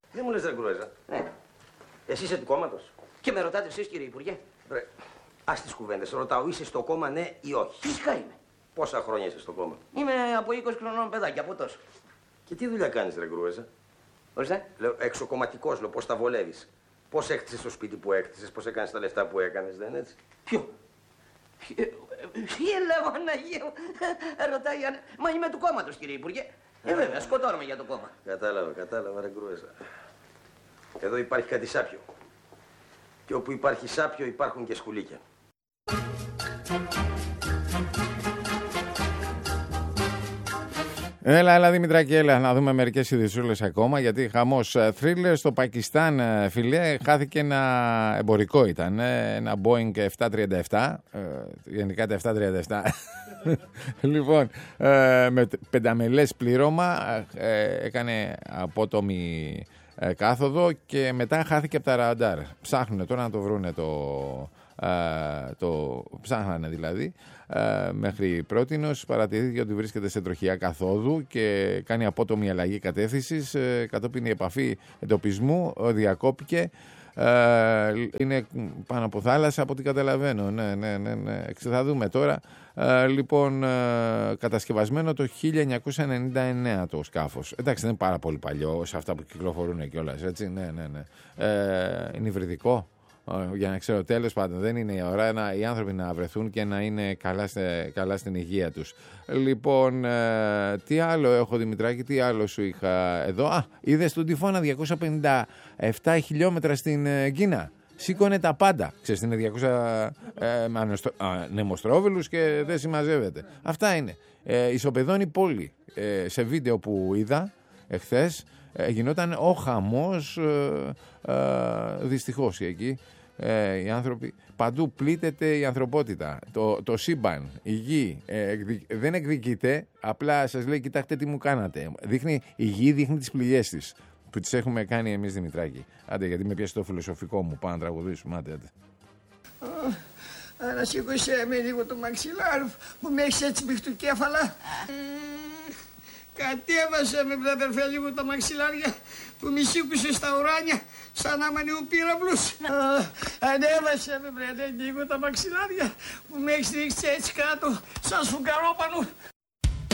Δεν μου λες ρε Γκρούεζα. Ναι. Εσύ είσαι του κόμματος. Και με ρωτάτε εσείς, κύριε Υπουργέ. Ρε, ας τις κουβέντες. Ρωτάω, είσαι στο κόμμα ναι ή όχι? Φυσικά είμαι. Πόσα χρόνια είσαι στο κόμμα? Είμαι από 20 χρονών παιδάκι, από τόσο. Και τι δουλειά κάνεις ρε Γκρούεζα? Ορίστε. Λέω, εξοκομματικός, λέω, πώς τα βολεύεις. Πώς έκτισες το σπίτι που έκτισες, πώς έκανες τα λεφτά που έκανες, δεν είναι έτσι? Ποιο? Λέω, Αναγία μου. Ρωτάει, μα είμαι του κόμματος, κύριε Υπουργέ. Βέβαια, σκοτώνομαι για το κόμμα. Κατάλαβα, ρε Γκρούεζα. Εδώ υπάρχει κάτι σάπιο. Και όπου υπάρχει σάπιο υπάρχουν και σκουλίκια. Έλα Δημητράκη, έλα να δούμε μερικές ειδησούλες ακόμα, γιατί χαμός. Θρίλερ στο Πακιστάν, φιλέ, χάθηκε ένα εμπορικό ήταν, ένα Boeing 737, γενικά τα 737, λοιπόν, με πενταμελές πλήρωμα, έκανε απότομη κάθοδο και μετά χάθηκε από τα ραντάρ. Ψάχνουν τώρα να το βρούνε ψάχνανε δηλαδή. Μέχρι πρότινος παρατηρήθηκε ότι βρίσκεται σε τροχιά καθόδου και κάνει απότομη αλλαγή κατεύθυνσης. Κατόπιν η επαφή εντοπισμού διακόπηκε. Είναι πάνω από θάλασσα από ό,τι καταλαβαίνω. Ναι. Θα δούμε τώρα. Λοιπόν, κατασκευασμένο το 1999 το σκάφος. Εντάξει, δεν είναι πάρα πολύ παλιό σε αυτά που κυκλοφορούν κιόλας, έτσι. Ναι. Είναι υβριδικό. Για να ξέρω, τέλος πάντων, δεν είναι η ώρα οι άνθρωποι να βρεθούν και να είναι καλά στην υγεία τους. Λοιπόν, τι άλλο έχω, Δημητράκη, τι άλλο σου είχα εδώ? Είδες τον τυφώνα 257 χιλιόμετρα στην Κίνα. Σήκωνε τα πάντα. Ξέρεις, είναι 200 νεμοστρόβιλους και δεν συμμαζεύεται. Αυτά είναι. Ισοπεδώνει πόλη. Σε βίντεο που είδα εχθές, γινόταν ο χαμός, δυστυχώς εκεί. Οι άνθρωποι, παντού πλήττεται η ανθρωπότητα, το σύμπαν, η γη δεν εκδικείται, απλά σας λέει κοιτάξτε τι μου κάνατε. Η γη δείχνει τις πληγές της που τις έχουμε κάνει εμείς, Δημητράκη. Άντε, γιατί με πιάσει το φιλοσοφικό μου, πάμε να τραγουδήσουμε. Άντε. Ανασήκωσέ με λίγο το μαξιλάρι που με έχεις έτσι μπιχτουκέφαλα. Κατέβασε με, αδερφέ, λίγο τα μαξιλάρια που μη σήκωσε στα ουράνια σαν να είμαι νεοπύραυλος. Ανέβασε με, λίγο τα μαξιλάρια που με έχεις ρίξει έτσι κάτω σαν σφουγγαρόπανο.